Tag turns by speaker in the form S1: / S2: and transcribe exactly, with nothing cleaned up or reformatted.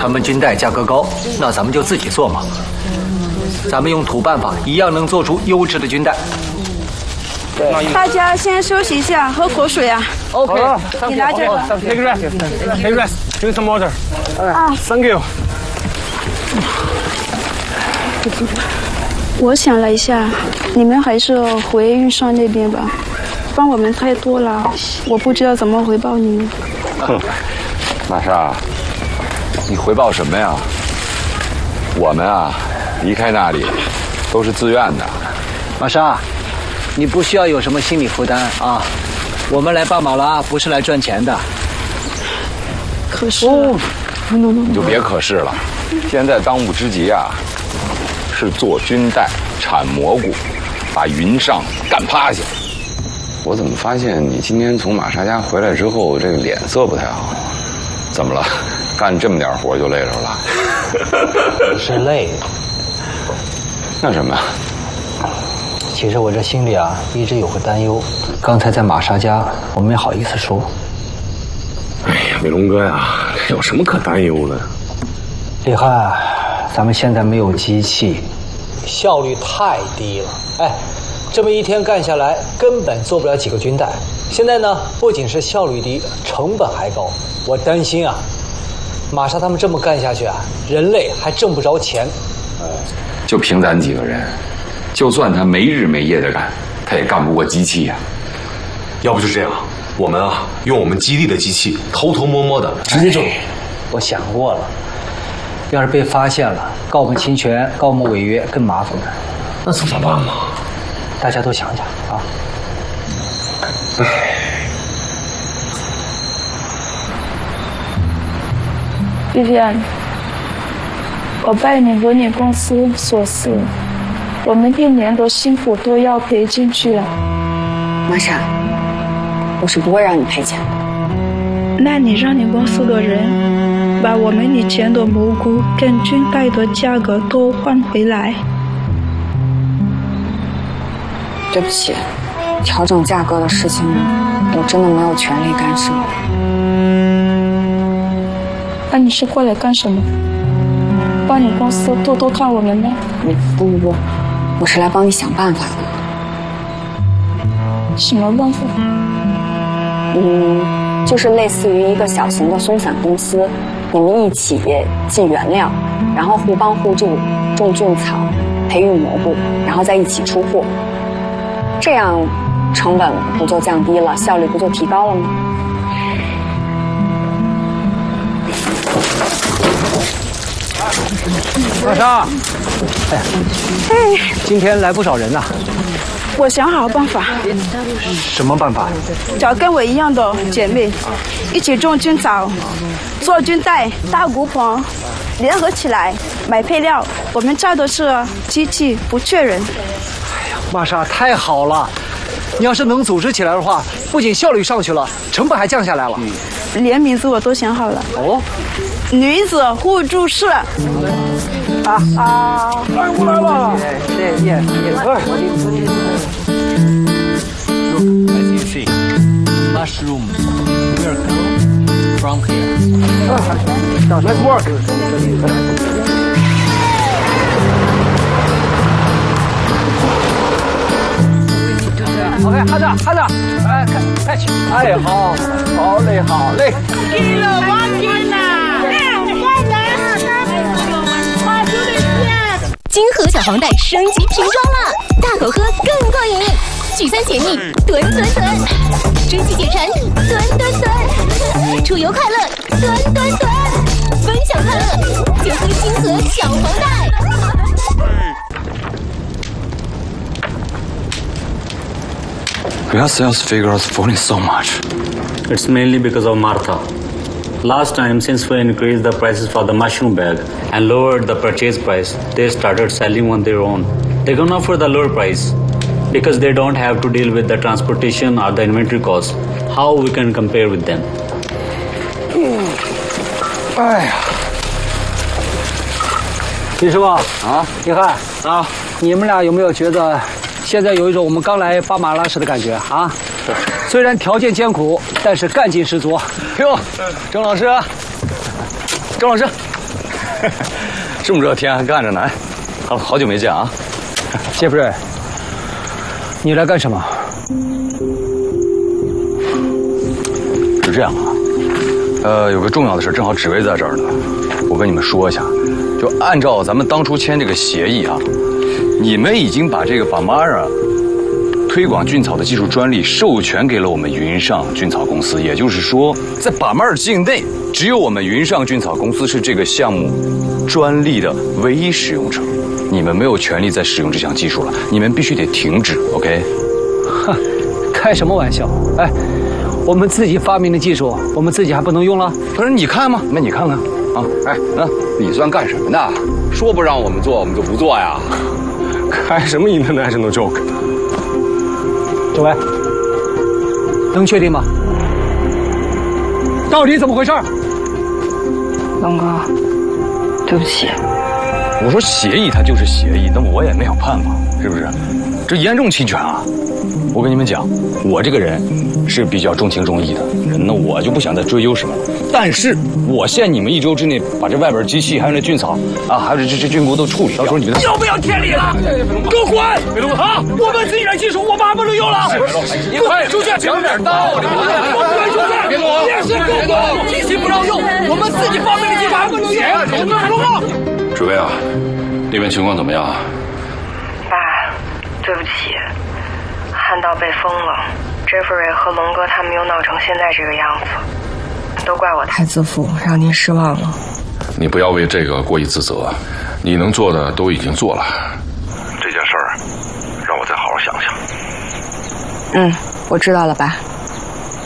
S1: 他们军带价格高，那咱们就自己做嘛。咱们用土办法，一样能做出优质的军带。
S2: 大家先休息一下，喝口水啊。
S1: OK，
S2: 你拿这个。
S3: Take a rest. Take a rest. Drink some water.
S2: 啊
S3: ，Thank you.
S2: 我想了一下，你们还是回运上那边吧，帮我们太多了，我不知道怎么回报你们。
S4: 哼，玛莎，你回报什么呀？我们啊，离开那里都是自愿的。
S1: 玛莎，你不需要有什么心理负担啊。我们来巴马拉不是来赚钱的。
S2: 可是，
S1: 哦，
S4: 你就别可是了。现在当务之急啊，是做军带、产蘑菇，把云上干趴下。我怎么发现你今天从玛莎家回来之后，这个脸色不太好？怎么了？干这么点活就累着了？
S1: 是累。
S4: 那什么？
S1: 其实我这心里啊，一直有个担忧。刚才在玛莎家，我没好意思说。
S3: 哎呀，伟龙哥呀，有什么可担忧的？
S1: 李汉，咱们现在没有机器，效率太低了。哎，这么一天干下来，根本做不了几个军带。现在呢，不仅是效率低，成本还高。我担心啊，玛莎他们这么干下去啊，人类还挣不着钱。
S4: 就凭咱几个人，就算他没日没夜的干，他也干不过机器呀。
S5: 要不就这样，我们啊，用我们基地的机器，偷偷摸摸的直接挣。
S1: 我想过了，要是被发现了，告我们侵权，告我们违约，更麻烦了。
S5: 那怎么办嘛？
S1: 大家都想想啊。
S5: 唉。
S2: vivian 我拜你和你公司所赐，我们一年的辛苦都要赔进去了。
S6: 玛莎，我是不会让你赔钱的。
S2: 那你让你公司的人把我们以前的蘑菇跟军带的价格都换回来。
S6: 对不起，调整价格的事情我真的没有权利干涉。
S2: 那你是过来干什么？帮你公司偷偷看我们吗？
S6: 不不不，我是来帮你想办法的。
S2: 什么办法？
S6: 嗯，就是类似于一个小型的松散公司，你们一起进原料，然后互帮互助，种菌草，培育蘑菇，然后再一起出货，这样成本不就降低了，效率不就提高了吗？
S1: 玛莎，哎，
S2: 哎，
S1: 今天来不少人呐。
S2: 我想好办法。
S1: 什么办法？
S2: 找跟我一样的姐妹，一起种菌草，做菌带、搭骨棚，联合起来买配料。我们招的是机器，不缺人。
S1: 哎呀，玛莎，太好了！你要是能组织起来的话，不仅效率上去了，成本还降下来了。
S2: 嗯、连名字我都想好了。
S1: 哦，
S2: 女子互助社。啊啊！
S3: 哎，我来了。
S1: 对耶耶。As you see, mushroom will come from here.
S3: Nice work.
S1: OK， 哈子哈子，哎，看看去，哎，好，好嘞，好嘞。
S7: 进了王军呐！
S8: 金河小黄袋升级瓶装了，大口喝更过瘾，聚餐解腻，吨吨吨，蒸汽解馋，吨吨吨，出游快乐，吨吨吨，分享快乐，就喝金河小黄袋。
S4: Why are sales figures falling so much?
S9: It's mainly because of Martha. Last time, since we increased the prices for the mushroom bag and lowered the purchase price, they started selling on their own. They can offer the lower price because they don't have to deal with the transportation or the inventory costs. How we can compare with them?
S1: 哎呀，李师傅啊，你看
S4: 啊，
S1: 你们俩有没有觉得现在有一种我们刚来巴马拉时的感觉啊？虽然条件艰苦，但是干劲十足。哟，郑老师，郑老师，
S4: 这么热天还干着呢，哎，好好久没见啊。
S1: 杰弗瑞，你来干什么？
S4: 是这样啊，呃，有个重要的事，正好紫薇在这儿呢，我跟你们说一下，就按照咱们当初签这个协议啊，你们已经把这个巴马尔推广菌草的技术专利授权给了我们云上菌草公司，也就是说，在巴马尔境内，只有我们云上菌草公司是这个项目专利的唯一使用者，你们没有权利再使用这项技术了，你们必须得停止 ，OK？
S1: 哼，开什么玩笑？哎。我们自己发明的技术，我们自己还不能用了？
S4: 不是你看吗？那你看看啊！哎，那你算干什么的？说不让我们做，我们就不做呀？
S5: 开什么 international joke？
S1: 周威，能确定吗？到底怎么回事？
S6: 龙哥，对不起。
S4: 我说协议它就是协议，那我也没有办法，是不是？这严重侵权啊！我跟你们讲，我这个人是比较重情重义的人，那我就不想再追究什么了。但是我限你们一周之内把这外边机器还有那菌草啊，还有这这这菌菇都处理掉。到时候你们
S10: 要不要天理了？给我滚！啊！我们自己的技术我们还不能用了。
S4: 你快出去，讲点道理。
S10: 我不会出去，别动啊！也是给我滚！机器不让用，我们自己发明的技术还不能用。龙哥，
S3: 紫薇啊，那边情况怎么样？
S11: 爸，对不起。汉道被封了 ，Jeffrey 和龙哥他们又闹成现在这个样子，都怪我太自负，让您失望了。
S3: 你不要为这个过于自责，你能做的都已经做了。这件事儿，让我再好好想想。
S11: 嗯，我知道了，爸。